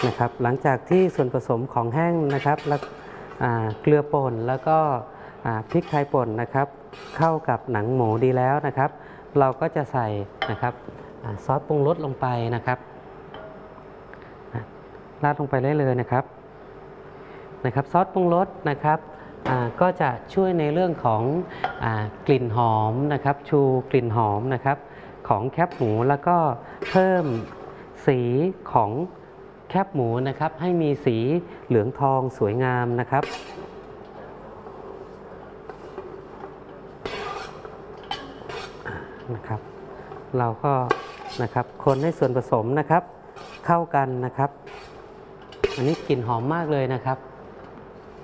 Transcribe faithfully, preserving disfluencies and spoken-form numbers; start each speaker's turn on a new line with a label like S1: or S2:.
S1: นะครับหลังจากที่ส่วนผสมของแห้งนะครับแล้วเกลือป่นแล้วก็พริกไทยป่นนะครับเข้ากับหนังหมูดีแล้วนะครับเราก็จะใส่นะครับซอสปรุงรสลงไปนะครับราดลงไปได้เลยนะครับนะครับซอสปรุงรสนะครับก็จะช่วยในเรื่องของกลิ่นหอมนะครับชูกลิ่นหอมนะครับของแคบหมูแล้วก็เพิ่มสีของแคบหมูนะครับให้มีสีเหลืองทองสวยงามนะครับนะครับเราก็นะครับคนให้ส่วนผสมนะครับเข้ากันนะครับอันนี้กลิ่นหอมมากเลยนะครับ